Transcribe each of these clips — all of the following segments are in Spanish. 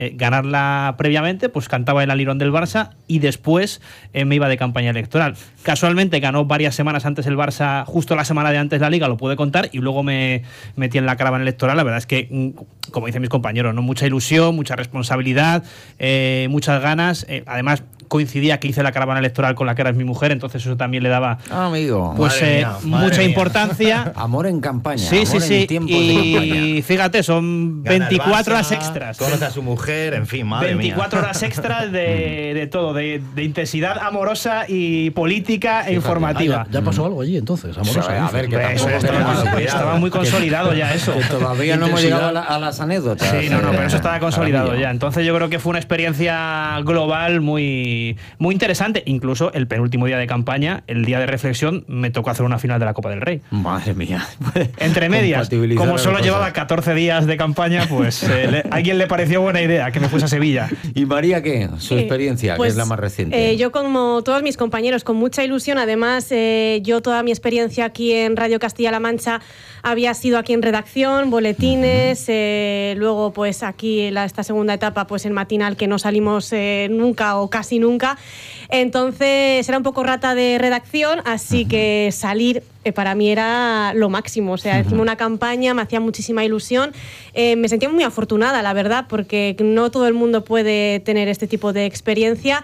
ganarla previamente, pues cantaba el alirón del Barça y después me iba de campaña electoral. Casualmente ganó varias semanas antes el Barça, justo la semana de antes la Liga, lo pude contar, y luego me metí en la caravana electoral. La verdad es que, como dicen mis compañeros, ¿no? Mucha ilusión, mucha responsabilidad, muchas ganas. Además, coincidía que hice la caravana electoral con la que era mi mujer, entonces eso también le daba pues mucha importancia. Amor en campaña. Sí, amor sí. en tiempos y de campaña. Fíjate, son 24 horas extras. Conoce a su mujer, en fin, madre 24 mía. horas extras de todo, de intensidad amorosa y política e informativa. Ya pasó algo allí entonces, amorosa. A ver, que estaba muy consolidado ya eso. Que todavía no hemos llegado a las anécdotas. Sí, no, pero eso estaba consolidado ya. Entonces yo creo que fue una experiencia global muy interesante. Incluso el penúltimo día de campaña, el día de reflexión, me tocó hacer una final de la Copa del Rey. Madre mía. Entre medias, como solo llevaba 14 días de campaña, pues a alguien le pareció buena idea que me fuese a Sevilla. ¿Y María qué? Su experiencia, pues, que es la más reciente. Yo, como todos mis compañeros, con mucha ilusión. Además, yo toda mi experiencia aquí en Radio Castilla-La Mancha había sido aquí en redacción, boletines, luego pues aquí esta segunda etapa pues en matinal, que no salimos nunca o casi nunca. Entonces era un poco rata de redacción, así que salir para mí era lo máximo. O sea, encima una campaña, me hacía muchísima ilusión. Me sentía muy afortunada, la verdad, porque no todo el mundo puede tener este tipo de experiencia.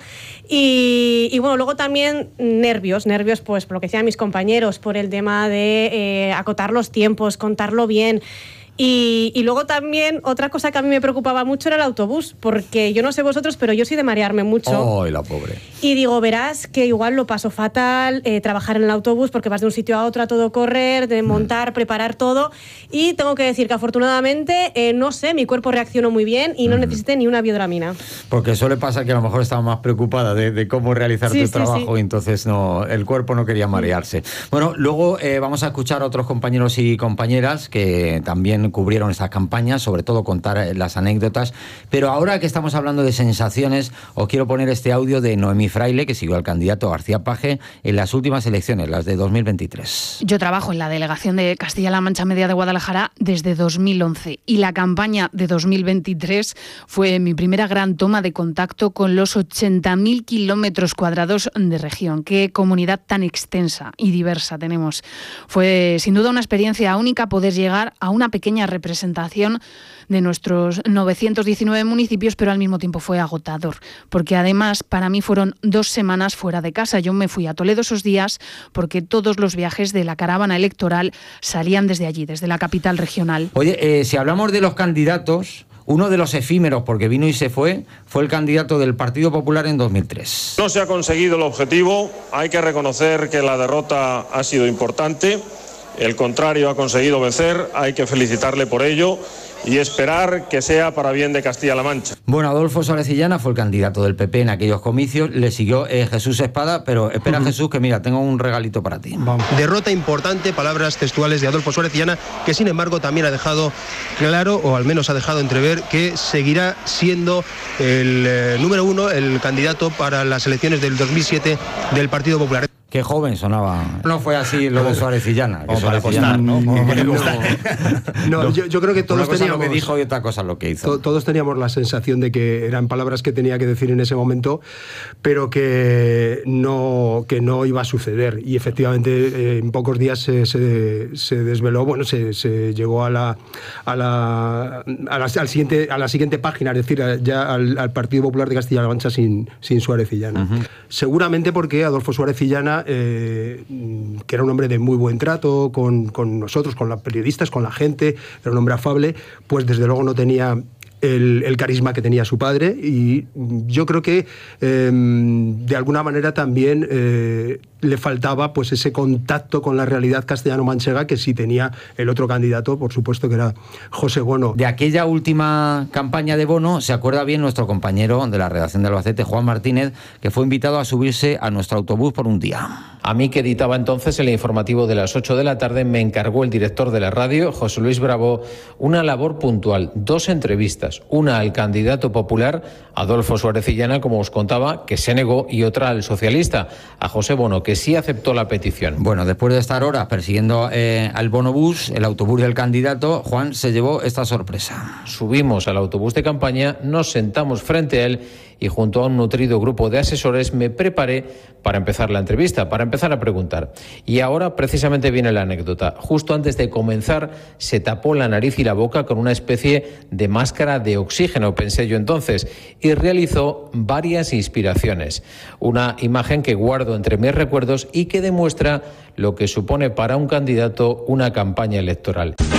Y bueno, luego también nervios pues por lo que decían mis compañeros, por el tema de acotar los tiempos, contarlo bien. Y luego también otra cosa que a mí me preocupaba mucho era el autobús, porque yo no sé vosotros, pero yo soy de marearme mucho. ¡Ay, la pobre! Y digo, verás que igual lo paso fatal, trabajar en el autobús, porque vas de un sitio a otro a todo correr, de montar, preparar todo. Y tengo que decir que afortunadamente, no sé, mi cuerpo reaccionó muy bien y no necesité ni una biodramina. Porque suele pasar que a lo mejor estaba más preocupada de cómo realizar tu trabajo y entonces el cuerpo no quería marearse. Bueno, luego vamos a escuchar a otros compañeros y compañeras que también cubrieron estas campañas, sobre todo contar las anécdotas. Pero ahora que estamos hablando de sensaciones, os quiero poner este audio de Noemí Fraile, que siguió al candidato García Paje en las últimas elecciones, las de 2023. Yo trabajo en la delegación de Castilla-La Mancha Media de Guadalajara desde 2011 y la campaña de 2023 fue mi primera gran toma de contacto con los 80.000 kilómetros cuadrados de región. Qué comunidad tan extensa y diversa tenemos. Fue sin duda una experiencia única poder llegar a una pequeña representación de nuestros 919 municipios, pero al mismo tiempo fue agotador, porque además para mí fueron 2 semanas fuera de casa. Yo me fui a Toledo esos días porque todos los viajes de la caravana electoral salían desde allí, desde la capital regional. Oye, si hablamos de los candidatos, uno de los efímeros, porque vino y se fue el candidato del Partido Popular en 2003. No se ha conseguido el objetivo, hay que reconocer que la derrota ha sido importante. El contrario ha conseguido vencer, hay que felicitarle por ello y esperar que sea para bien de Castilla-La Mancha. Bueno, Adolfo Suárez Illana fue el candidato del PP en aquellos comicios, le siguió Jesús Espada, pero espera Jesús, que mira, tengo un regalito para ti. Vamos. Derrota importante, palabras textuales de Adolfo Suárez Illana, que sin embargo también ha dejado claro, o al menos ha dejado entrever, que seguirá siendo el número 1, el candidato para las elecciones del 2007 del Partido Popular. Qué joven sonaba. No fue así lo de Suárez Illana. Como para costar, ¿no? No, yo creo que todos teníamos... Lo que dijo y otra cosa lo que hizo. Todos teníamos la sensación de que eran palabras que tenía que decir en ese momento, pero que no iba a suceder. Y efectivamente, en pocos días se desveló, bueno, se llegó a la siguiente página, es decir, ya al Partido Popular de Castilla-La Mancha sin Suárez Illana. Seguramente porque Adolfo Suárez Illana, que era un hombre de muy buen trato con nosotros, con los periodistas, con la gente, era un hombre afable, pues desde luego no tenía el carisma que tenía su padre, y yo creo que de alguna manera también le faltaba pues ese contacto con la realidad castellano-manchega que sí tenía el otro candidato, por supuesto, que era José Bono. De aquella última campaña de Bono se acuerda bien nuestro compañero de la redacción de Albacete, Juan Martínez, que fue invitado a subirse a nuestro autobús por un día. A mí, que editaba entonces el informativo de las 8 de la tarde, me encargó el director de la radio, José Luis Bravo, una labor puntual, 2 entrevistas propuestas. Una al candidato popular, Adolfo Suárez Illana, como os contaba, que se negó, y otra al socialista, a José Bono, que sí aceptó la petición. Bueno, después de estar horas persiguiendo al bonobús, el autobús del candidato, Juan se llevó esta sorpresa. Subimos al autobús de campaña, nos sentamos frente a él y junto a un nutrido grupo de asesores me preparé para empezar la entrevista, para empezar a preguntar. Y ahora precisamente viene la anécdota. Justo antes de comenzar se tapó la nariz y la boca con una especie de máscara de oxígeno, pensé yo entonces, y realizó varias inspiraciones. Una imagen que guardo entre mis recuerdos y que demuestra lo que supone para un candidato una campaña electoral.